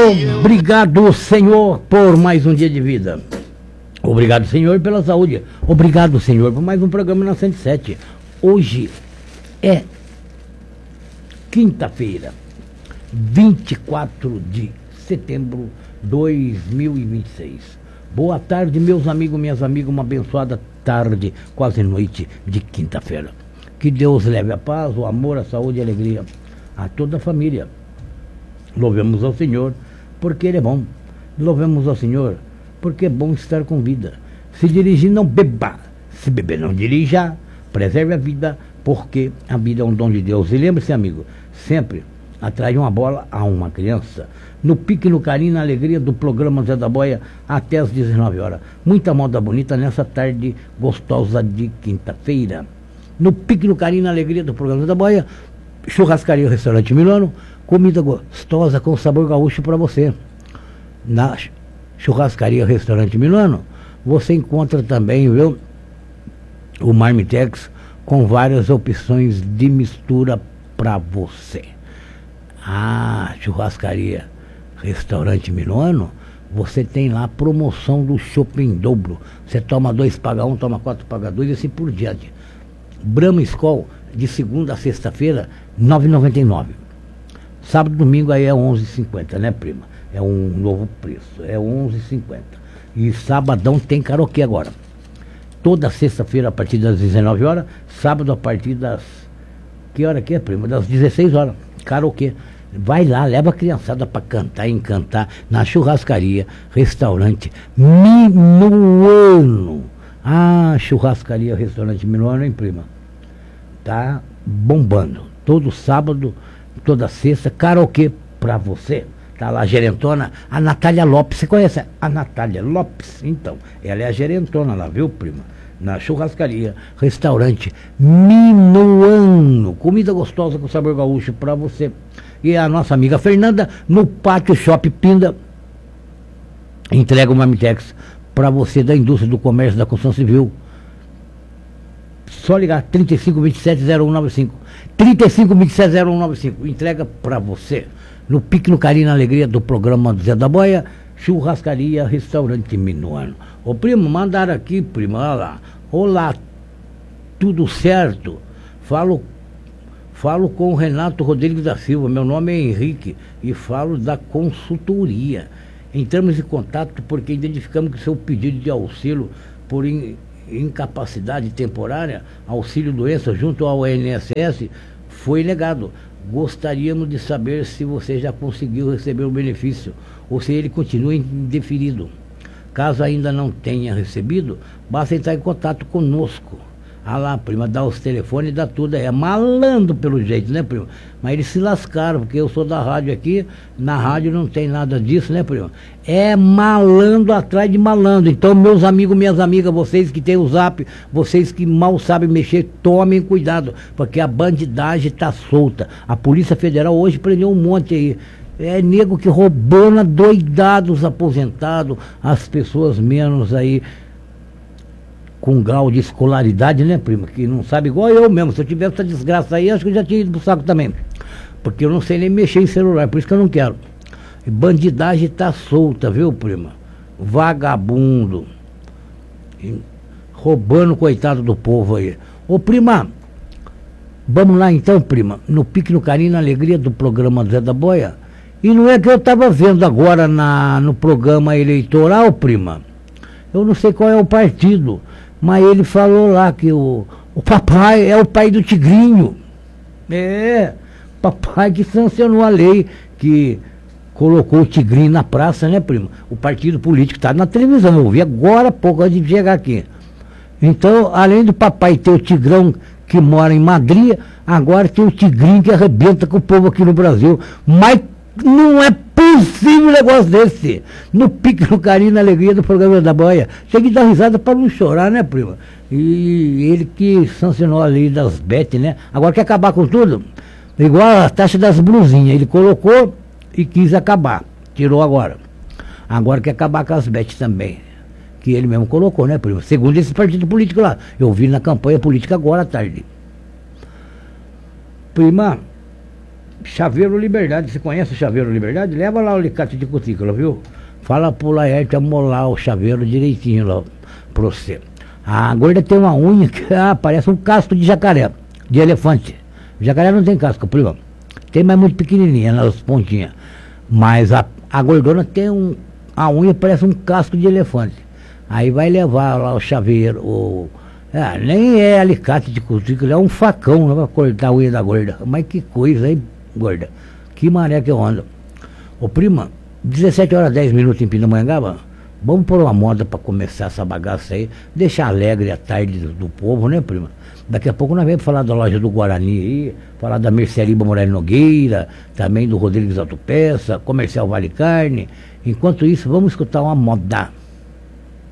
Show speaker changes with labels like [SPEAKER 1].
[SPEAKER 1] Obrigado, Senhor, por mais um dia de vida. Obrigado, Senhor, pela saúde. Obrigado, Senhor, por mais um programa na 107. Hoje é quinta-feira, 24 de setembro de 2026. Boa tarde, meus amigos, minhas amigas, uma abençoada tarde, quase noite de quinta-feira. Que Deus leve a paz, o amor, a saúde e a alegria a toda a família. Louvemos ao Senhor, porque Ele é bom. Louvemos ao Senhor, porque é bom estar com vida. Se dirigir, não beba. Se beber, não dirija. Preserve a vida, porque a vida é um dom de Deus. E lembre-se, amigo, sempre atrai uma bola a uma criança. No pique, no carinho, na alegria do programa Zé da Boia, até às 19 horas. Muita moda bonita nessa tarde gostosa de quinta-feira. No pique, no carinho, na alegria do programa Zé da Boia, churrascaria, restaurante Milano, comida gostosa com sabor gaúcho para você. Na churrascaria, restaurante Milano, você encontra também, viu, o Marmitex com várias opções de mistura para você. Ah, churrascaria, restaurante Milano, você tem lá a promoção do chopp em dobro. Você toma 2, paga 1, toma 4, paga 2 e assim por diante. Brahma Skol, de segunda a sexta-feira, R$ 9,99. Sábado e domingo aí é R$ 11,50, né, prima? É um novo preço, é R$ 11,50. E sabadão tem karaokê agora. Toda sexta-feira a partir das 19 horas, sábado a partir das... Que hora que é, prima? Das 16 horas, karaokê. Vai lá, leva a criançada para cantar e encantar na churrascaria, restaurante Minuano. Ah, churrascaria, restaurante Minuano, hein, prima? Tá bombando. Todo sábado, toda sexta, karaokê pra você. Tá lá a gerentona, a Natália Lopes. Você conhece a Natália Lopes? Então, ela é a gerentona lá, viu, prima? Na churrascaria, restaurante Minuano. Comida gostosa com sabor gaúcho pra você. E a nossa amiga Fernanda, no Pátio Shop Pinda, entrega o Marmitex pra você da indústria do comércio da construção civil. Só ligar 3527-0195. 3527-0195. Entrega pra você. No pique, no carinho, na alegria do programa do Zé da Boia, churrascaria, restaurante Minuano. Ô primo, mandaram aqui, primo, olha lá. Olá, tudo certo? Falo com o Renato Rodrigues da Silva. Meu nome é Henrique e falo da consultoria. Entramos em contato porque identificamos que seu pedido de auxílio por incapacidade temporária, auxílio doença junto ao INSS, foi negado. Gostaríamos de saber se você já conseguiu receber o benefício ou se ele continua indeferido. Caso ainda não tenha recebido, basta entrar em contato conosco. Ah lá, prima, dá os telefones, dá tudo aí. É malandro pelo jeito, né, prima? Mas eles se lascaram, porque eu sou da rádio aqui, na rádio não tem nada disso, né, prima? É malandro atrás de malandro. Então, meus amigos, minhas amigas, vocês que têm o Zap, vocês que mal sabem mexer, tomem cuidado, porque a bandidagem tá solta. A Polícia Federal hoje prendeu um monte aí. É nego que roubando doidados aposentados, as pessoas menos aí, com grau de escolaridade, né, prima? Que não sabe, igual eu mesmo. Se eu tivesse essa desgraça aí, acho que eu já tinha ido pro saco também. Porque eu não sei nem mexer em celular, por isso que eu não quero. E bandidagem tá solta, viu, prima? Vagabundo. E roubando, coitado do povo aí. Ô, prima, vamos lá então, prima. No pique, no carinho, na alegria do programa Zé da Boia. E não é que eu tava vendo agora no programa eleitoral, prima. Eu não sei qual é o partido. Mas ele falou lá que o papai é o pai do Tigrinho. É, papai que sancionou a lei que colocou o Tigrinho na praça, né, prima? O partido político está na televisão, eu vi agora há pouco antes de chegar aqui. Então, além do papai ter o Tigrão que mora em Madrid, agora tem o Tigrinho que arrebenta com o povo aqui no Brasil. Mas não é possível um negócio desse. No pique, no carinho, na alegria do programa da Boia. Chega de dar risada para não chorar, né, prima? E ele que sancionou a lei das bet, né? Agora quer acabar com tudo. Igual a taxa das blusinhas. Ele colocou e quis acabar. Tirou agora. Agora quer acabar com as bet também. Que ele mesmo colocou, né, prima? Segundo esse partido político lá. Eu vi na campanha política agora à tarde. Prima, Chaveiro Liberdade, você conhece o Chaveiro Liberdade? Leva lá o alicate de cutícula, viu? Fala pro Laerte amolar o chaveiro direitinho lá pra você. A gorda tem uma unha que parece um casco de jacaré, de elefante. Jacaré não tem casco, prima. Tem, mas muito pequenininha nas pontinhas. Mas a gordona tem a unha parece um casco de elefante. Aí vai levar lá o chaveiro, nem é alicate de cutícula, é um facão, né, pra cortar a unha da gorda. Mas que coisa, hein, gorda? Que maré que eu ando. Ô prima, 17 horas 10 minutos em Pindamonhangaba, vamos pôr uma moda para começar essa bagaça aí, deixar alegre a tarde do povo, né, prima? Daqui a pouco nós vamos falar da loja do Guarani aí, falar da Mercearia Moraes Nogueira, também do Rodrigues Autopeça, Comercial Vale Carne. Enquanto isso, vamos escutar uma moda.